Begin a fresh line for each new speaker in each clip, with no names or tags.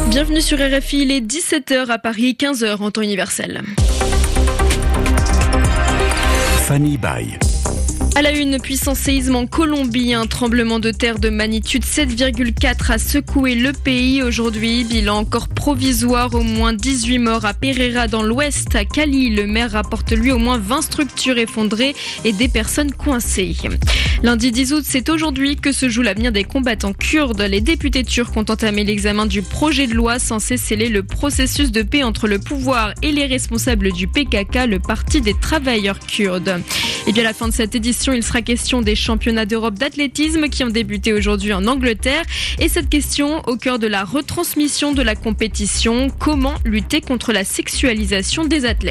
Bienvenue sur RFI, il est 17h à Paris, 15h en temps universel.
Fanny Baye.
À la une, puissant séisme en Colombie, un tremblement de terre de magnitude 7,4 a secoué le pays aujourd'hui. Bilan encore provisoire, au moins 18 morts à Pereira dans l'ouest. À Cali, le maire rapporte lui au moins 20 structures effondrées et des personnes coincées. Lundi 10 août, c'est aujourd'hui que se joue l'avenir des combattants kurdes. Les députés turcs ont entamé l'examen du projet de loi censé sceller le processus de paix entre le pouvoir et les responsables du PKK, le Parti des travailleurs kurdes. Et bien à la fin de cette édition, il sera question des championnats d'Europe d'athlétisme qui ont débuté aujourd'hui en Angleterre. Et cette question au cœur de la retransmission de la compétition, comment lutter contre la sexualisation des athlètes ?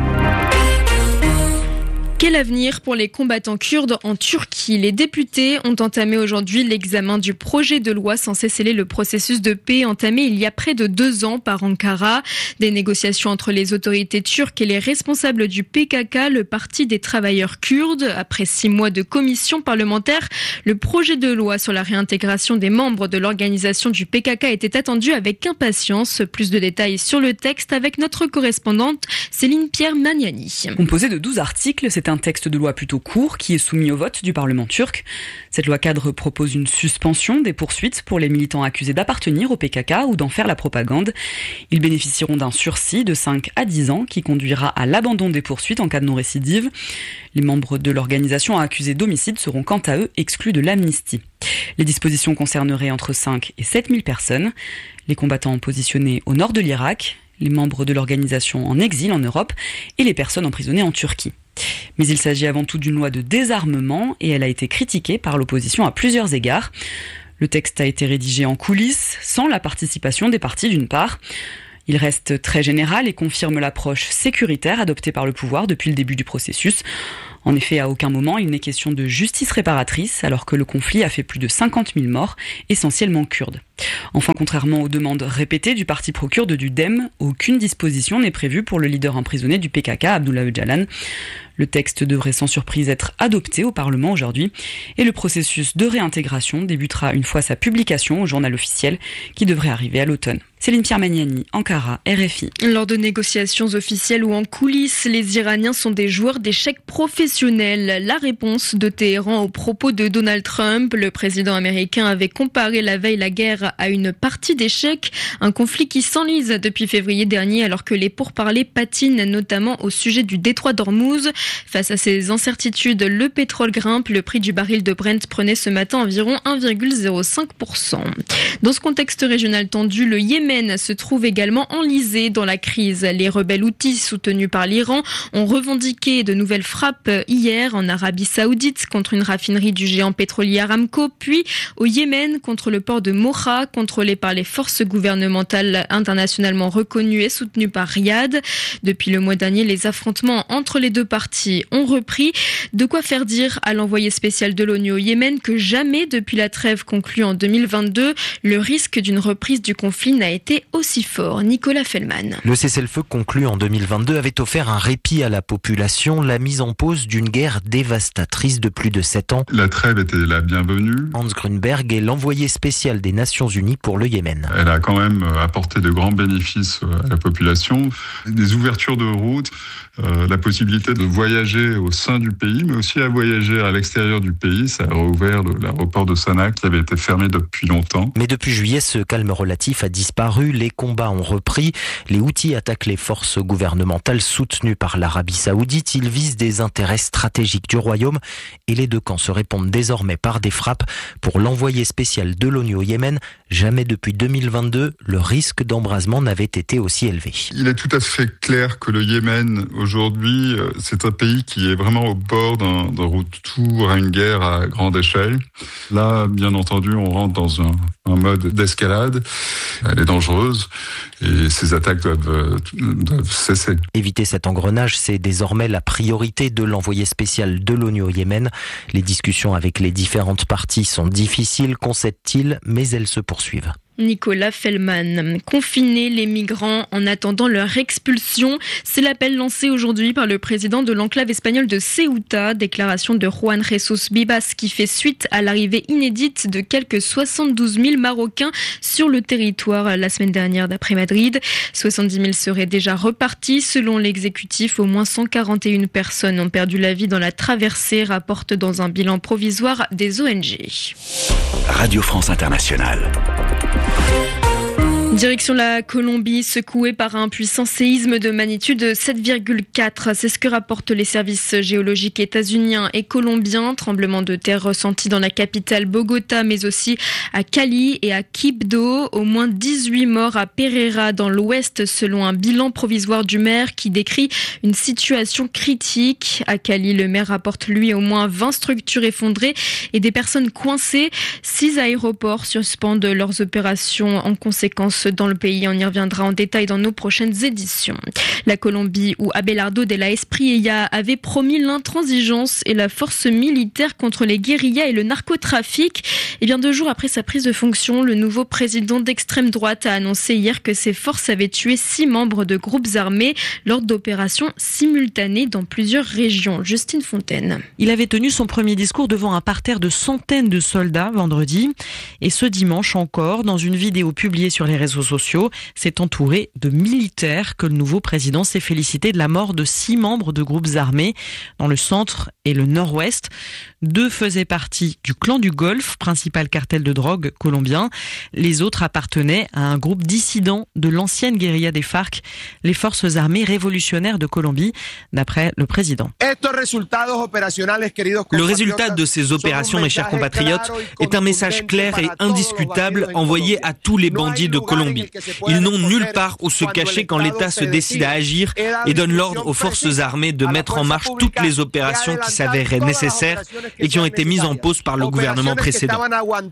Quel avenir pour les combattants kurdes en Turquie ? Les députés ont entamé aujourd'hui l'examen du projet de loi censé sceller le processus de paix entamé il y a près de 2 ans par Ankara. Des négociations entre les autorités turques et les responsables du PKK, le Parti des travailleurs kurdes. Après 6 mois de commission parlementaire, le projet de loi sur la réintégration des membres de l'organisation du PKK était attendu avec impatience. Plus de détails sur le texte avec notre correspondante Céline Pierre Magnani.
Composé de 12 articles, c'est un texte de loi plutôt court qui est soumis au vote du Parlement turc. Cette loi cadre propose une suspension des poursuites pour les militants accusés d'appartenir au PKK ou d'en faire la propagande. Ils bénéficieront d'un sursis de 5 à 10 ans qui conduira à l'abandon des poursuites en cas de non-récidive. Les membres de l'organisation accusés d'homicide seront quant à eux exclus de l'amnistie. Les dispositions concerneraient entre 5 et 7 000 personnes. Les combattants positionnés au nord de l'Irak, les membres de l'organisation en exil en Europe et les personnes emprisonnées en Turquie. Mais il s'agit avant tout d'une loi de désarmement et elle a été critiquée par l'opposition à plusieurs égards. Le texte a été rédigé en coulisses, sans la participation des partis d'une part. Il reste très général et confirme l'approche sécuritaire adoptée par le pouvoir depuis le début du processus. En effet, à aucun moment il n'est question de justice réparatrice, alors que le conflit a fait plus de 50 000 morts, essentiellement kurdes. Enfin, contrairement aux demandes répétées du parti pro-kurde du DEM, aucune disposition n'est prévue pour le leader emprisonné du PKK, Abdullah Öcalan. Le texte devrait sans surprise être adopté au Parlement aujourd'hui et le processus de réintégration débutera une fois sa publication au journal officiel qui devrait arriver à l'automne. Céline Pierre Magnani, Ankara, RFI.
Lors de négociations officielles ou en coulisses, les Iraniens sont des joueurs d'échecs professionnels. La réponse de Téhéran aux propos de Donald Trump, le président américain avait comparé la veille la guerre à une partie d'échecs, un conflit qui s'enlise depuis février dernier alors que les pourparlers patinent notamment au sujet du détroit d'Ormuz. Face à ces incertitudes, le pétrole grimpe, le prix du baril de Brent prenait ce matin environ 1,05%. Dans ce contexte régional tendu, le Yémen se trouve également enlisé dans la crise. Les rebelles houthis soutenus par l'Iran ont revendiqué de nouvelles frappes hier en Arabie Saoudite contre une raffinerie du géant pétrolier Aramco, puis au Yémen contre le port de Mocha, contrôlé par les forces gouvernementales internationalement reconnues et soutenues par Riyad. Depuis le mois dernier, les affrontements entre les deux parties ont repris. De quoi faire dire à l'envoyé spécial de l'ONU au Yémen que jamais depuis la trêve conclue en 2022, le risque d'une reprise du conflit n'a été aussi fort. Nicolas Fellman.
Le cessez-le-feu conclu en 2022 avait offert un répit à la population, la mise en pause d'une guerre dévastatrice de plus de 7 ans.
La trêve était la bienvenue.
Hans Grunberg est l'envoyé spécial des Nations Unies pour le Yémen.
Elle a quand même apporté de grands bénéfices à la population. Des ouvertures de routes, la possibilité de voyager au sein du pays, mais aussi à voyager à l'extérieur du pays. Ça a rouvert l'aéroport de Sanaa qui avait été fermé depuis longtemps.
Mais depuis juillet, ce calme relatif a disparu. Les combats ont repris. Les Houthis attaquent les forces gouvernementales soutenues par l'Arabie Saoudite. Ils visent des intérêts stratégiques du royaume et les deux camps se répondent désormais par des frappes. Pour l'envoyé spécial de l'ONU au Yémen, jamais depuis 2022, le risque d'embrasement n'avait été aussi élevé.
Il est tout à fait clair que le Yémen, aujourd'hui, c'est un pays qui est vraiment au bord d'un retour à une guerre à grande échelle. Là, bien entendu, on rentre dans un mode d'escalade. Elle est dangereuse et ces attaques doivent cesser.
Éviter cet engrenage, c'est désormais la priorité de l'envoyé spécial de l'ONU au Yémen. Les discussions avec les différentes parties sont difficiles, concède-t-il, mais elles se poursuivent.
Nicolas Fellman. Confiner les migrants en attendant leur expulsion, c'est l'appel lancé aujourd'hui par le président de l'enclave espagnole de Ceuta. Déclaration de Juan Jesús Vivas qui fait suite à l'arrivée inédite de quelques 72 000 Marocains sur le territoire la semaine dernière d'après Madrid. 70 000 seraient déjà repartis. Selon l'exécutif, au moins 141 personnes ont perdu la vie dans la traversée, rapporte dans un bilan provisoire des ONG.
Radio France Internationale.
Direction la Colombie, secouée par un puissant séisme de magnitude 7,4. C'est ce que rapportent les services géologiques états-uniens et colombiens. Tremblement de terre ressenti dans la capitale Bogota, mais aussi à Cali et à Quibdó. Au moins 18 morts à Pereira dans l'ouest, selon un bilan provisoire du maire qui décrit une situation critique. À Cali, le maire rapporte lui au moins 20 structures effondrées et des personnes coincées. 6 aéroports suspendent leurs opérations en conséquence dans le pays. On y reviendra en détail dans nos prochaines éditions. La Colombie, où Abelardo de la Espriella avait promis l'intransigeance et la force militaire contre les guérillas et le narcotrafic. Et bien 2 jours après sa prise de fonction, le nouveau président d'extrême droite a annoncé hier que ses forces avaient tué 6 membres de groupes armés lors d'opérations simultanées dans plusieurs régions. Justine Fontaine.
Il avait tenu son premier discours devant un parterre de centaines de soldats vendredi. Et ce dimanche encore, dans une vidéo publiée sur les réseaux sociaux, s'est entouré de militaires que le nouveau président s'est félicité de la mort de 6 membres de groupes armés dans le centre et le nord-ouest. 2 faisaient partie du clan du Golfe, principal cartel de drogue colombien. Les autres appartenaient à un groupe dissident de l'ancienne guérilla des FARC, les forces armées révolutionnaires de Colombie, d'après le président.
Le résultat de ces opérations, mes chers compatriotes, est un message clair et indiscutable envoyé à tous les bandits de Colombie. Ils n'ont nulle part où se cacher quand l'État se décide à agir et donne l'ordre aux forces armées de mettre en marche toutes les opérations qui s'avéraient nécessaires et qui ont été mises en pause par le gouvernement précédent.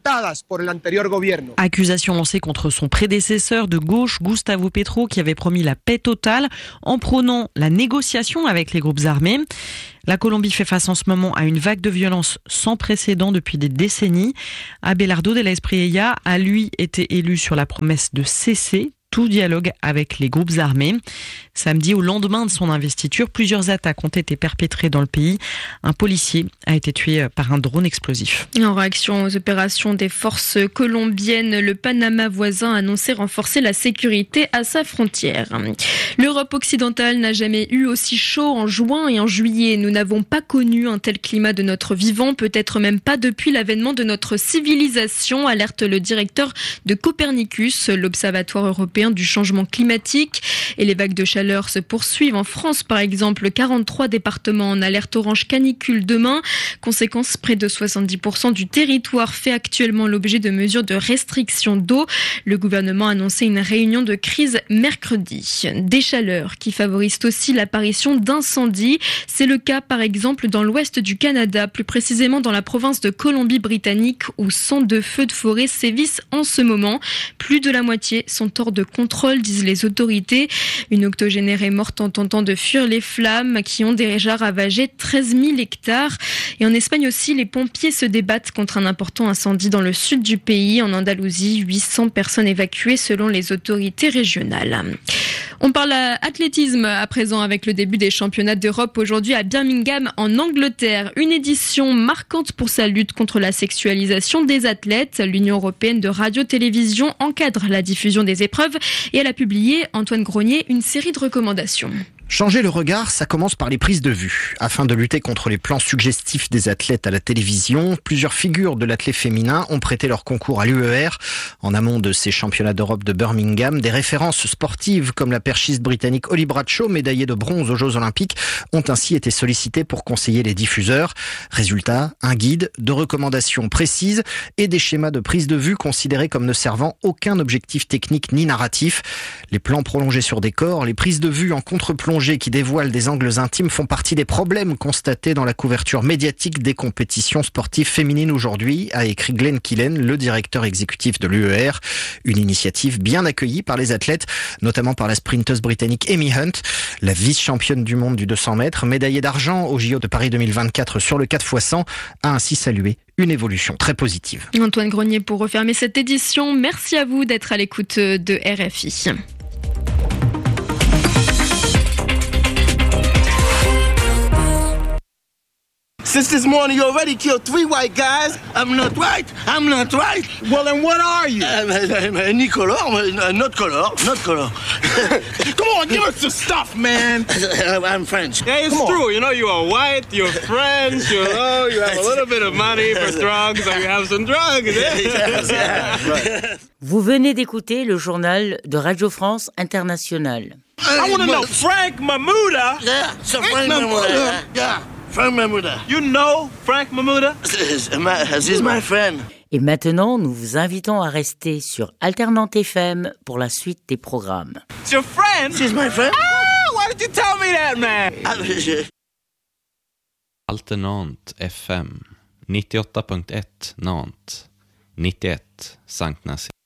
Accusation lancée contre son prédécesseur de gauche, Gustavo Petro, qui avait promis la paix totale en prônant la négociation avec les groupes armés. La Colombie fait face en ce moment à une vague de violence sans précédent depuis des décennies. Abelardo de la Espriella a lui été élu sur la promesse de cesser tout dialogue avec les groupes armés. Samedi, au lendemain de son investiture, plusieurs attaques ont été perpétrées dans le pays. Un policier a été tué par un drone explosif.
En réaction aux opérations des forces colombiennes, le Panama voisin a annoncé renforcer la sécurité à sa frontière. L'Europe occidentale n'a jamais eu aussi chaud en juin et en juillet. Nous n'avons pas connu un tel climat de notre vivant, peut-être même pas depuis l'avènement de notre civilisation, alerte le directeur de Copernicus, l'Observatoire européen du changement climatique. Et les vagues de chaleur se poursuivent. En France, par exemple, 43 départements en alerte orange canicule demain. Conséquence, près de 70% du territoire fait actuellement l'objet de mesures de restriction d'eau. Le gouvernement a annoncé une réunion de crise mercredi. Des chaleurs qui favorisent aussi l'apparition d'incendies. C'est le cas, par exemple, dans l'ouest du Canada, plus précisément dans la province de Colombie-Britannique, où 102 feux de forêt sévissent en ce moment. Plus de la moitié sont hors de contrôle, disent les autorités. Une octogénaire est morte en tentant de fuir les flammes qui ont déjà ravagé 13 000 hectares. Et en Espagne aussi, les pompiers se débattent contre un important incendie dans le sud du pays. En Andalousie, 800 personnes évacuées selon les autorités régionales. On parle athlétisme à présent avec le début des championnats d'Europe aujourd'hui à Birmingham en Angleterre. Une édition marquante pour sa lutte contre la sexualisation des athlètes. L'Union européenne de radio-télévision encadre la diffusion des épreuves et elle a publié, Antoine Grenier, une série de recommandations.
Changer le regard, ça commence par les prises de vue. Afin de lutter contre les plans suggestifs des athlètes à la télévision, plusieurs figures de l'athlète féminin ont prêté leur concours à l'UER. En amont de ces championnats d'Europe de Birmingham, des références sportives comme la perchiste britannique Holly Bradshaw, médaillée de bronze aux Jeux Olympiques, ont ainsi été sollicitées pour conseiller les diffuseurs. Résultat, un guide de recommandations précises et des schémas de prise de vue considérés comme ne servant aucun objectif technique ni narratif. Les plans prolongés sur des corps, les prises de vue en contre-plongée prolongées qui dévoilent des angles intimes font partie des problèmes constatés dans la couverture médiatique des compétitions sportives féminines aujourd'hui, a écrit Glenn Killen, le directeur exécutif de l'UER. Une initiative bien accueillie par les athlètes, notamment par la sprinteuse britannique Amy Hunt, la vice-championne du monde du 200 mètres, médaillée d'argent au JO de Paris 2024 sur le 4x100, a ainsi salué une évolution très positive.
Antoine Grenier pour refermer cette édition. Merci à vous d'être à l'écoute de RFI.
Since this morning, you already killed 3 white guys. I'm not white. I'm not white. Well, then what are you? Any color. Not color. Not color. Come on, give us the stuff, man. I'm French.
Yeah, it's true. You know, you are white, you're French, you have a little bit of money for drugs, so you have some drugs.
Vous venez d'écouter le journal de Radio France Internationale.
I want to know, Frank Mahmouda?
Yeah, so Frank Mahmouda. Yeah. Frank Mahmouda.
You know Frank Mahmouda?
He's my friend.
Et maintenant, nous vous invitons à rester sur Alternante FM pour la suite des programmes.
It's your friend?
He's my friend.
Ah, why did you tell me that, man?
Alternant FM 98.1 Nantes 91 Sankt Nassim.